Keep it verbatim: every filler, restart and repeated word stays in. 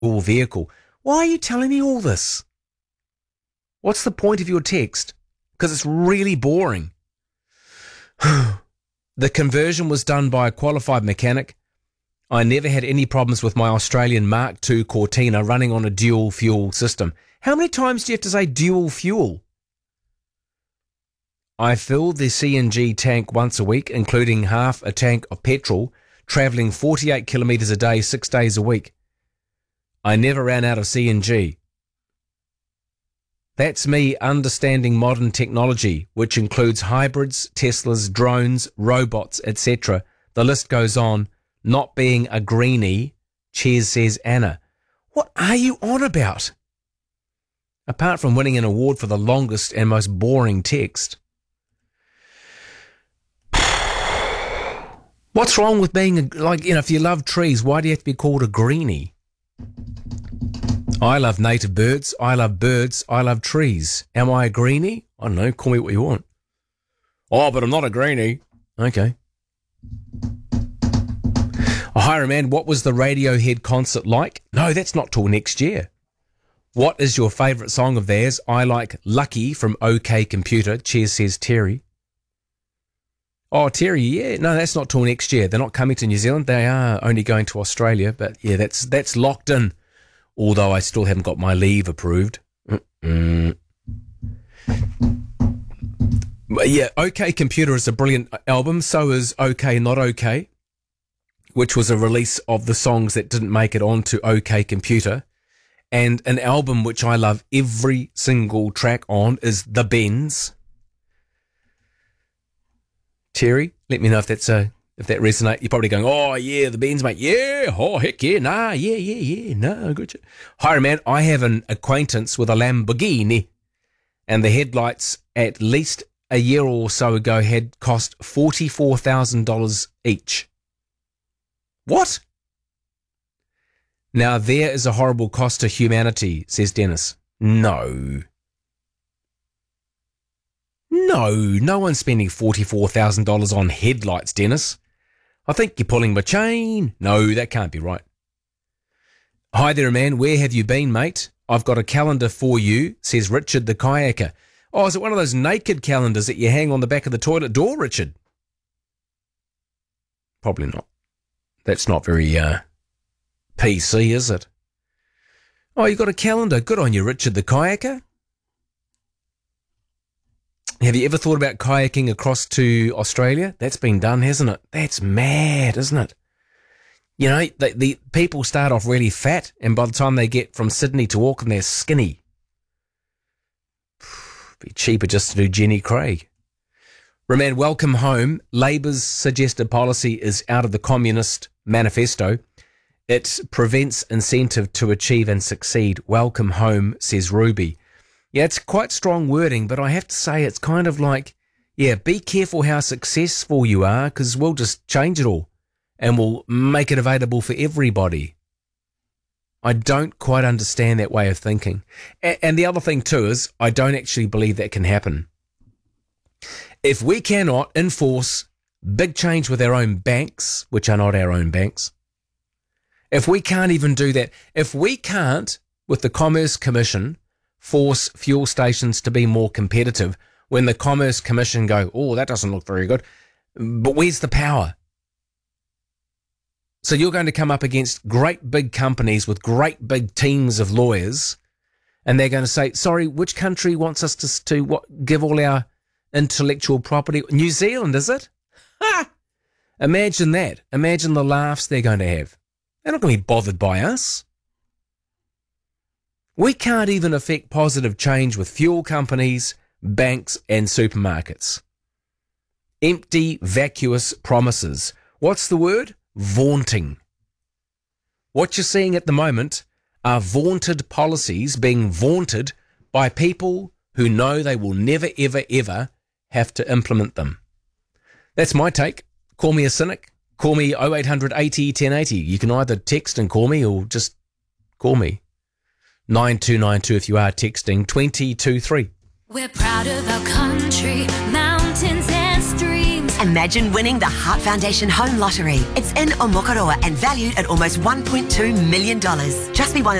dual vehicle. Why are you telling me all this? What's the point of your text? Because it's really boring. The conversion was done by a qualified mechanic. I never had any problems with my Australian Mark two Cortina running on a dual fuel system. How many times do you have to say dual fuel? I fill the C N G tank once a week, including half a tank of petrol, travelling forty-eight kilometres a day, six days a week. I never ran out of C N G. That's me understanding modern technology, which includes hybrids, Teslas, drones, robots, et cetera. The list goes on. Not being a greenie, cheers, says Anna. What are you on about? Apart from winning an award for the longest and most boring text. What's wrong with being, a, like, you know, if you love trees, why do you have to be called a greenie? I love native birds. I love birds. I love trees. Am I a greenie? I don't know. Call me what you want. Oh, but I'm not a greenie. Okay. Oh, hi, man. What was the Radiohead concert like? No, that's not till next year. What is your favourite song of theirs? I like Lucky from OK Computer. Cheers, says Terry. Oh, Terry, yeah. No, that's not till next year. They're not coming to New Zealand. They are only going to Australia. But, yeah, that's that's locked in. Although I still haven't got my leave approved. Mm-mm. But yeah, OK Computer is a brilliant album. So is OK Not OK, which was a release of the songs that didn't make it onto OK Computer. And an album which I love every single track on is The Bends. Terry, let me know if that's a if that resonates. You're probably going, oh yeah, The Bends, mate. Yeah, oh heck yeah, nah, yeah, yeah, yeah, no, good. Hi man, I have an acquaintance with a Lamborghini, and the headlights at least a year or so ago had cost forty-four thousand dollars each. What? Now there is a horrible cost to humanity, says Dennis. No. No, no one's spending forty-four thousand dollars on headlights, Dennis. I think you're pulling my chain. No, that can't be right. Hi there, man. Where have you been, mate? I've got a calendar for you, says Richard the kayaker. Oh, is it one of those naked calendars that you hang on the back of the toilet door, Richard? Probably not. That's not very uh, P C, is it? Oh, you got a calendar. Good on you, Richard the kayaker. Have you ever thought about kayaking across to Australia? That's been done, hasn't it? That's mad, isn't it? You know, the, the people start off really fat, and by the time they get from Sydney to Auckland, they're skinny. Be cheaper just to do Jenny Craig. Roman, welcome home. Labor's suggested policy is out of the Communist Manifesto. It prevents incentive to achieve and succeed. Welcome home, says Ruby. Yeah, it's quite strong wording, but I have to say it's kind of like, yeah, be careful how successful you are, because we'll just change it all and we'll make it available for everybody. I don't quite understand that way of thinking. A- and the other thing too is I don't actually believe that can happen. If we cannot enforce big change with our own banks, which are not our own banks, if we can't even do that, if we can't, with the Commerce Commission, force fuel stations to be more competitive, when the Commerce Commission go, oh, that doesn't look very good, but where's the power? So you're going to come up against great big companies with great big teams of lawyers, and they're going to say, sorry, which country wants us to, to what, give all our intellectual property? New Zealand, is it? Ha! Imagine that. Imagine the laughs they're going to have. They're not going to be bothered by us. We can't even affect positive change with fuel companies, banks and supermarkets. Empty, vacuous promises. What's the word? Vaunting. What you're seeing at the moment are vaunted policies being vaunted by people who know they will never, ever, ever have to implement them. That's my take. Call me a cynic. Call me oh eight hundred eighty ten eighty. You can either text and call me or just call me. nine two nine two if you are texting, twenty two three. We're proud of our country, mountains and streams, Imagine winning the Heart Foundation Home Lottery. It's in Omokoroa and valued at almost one point two million dollars. Just be one of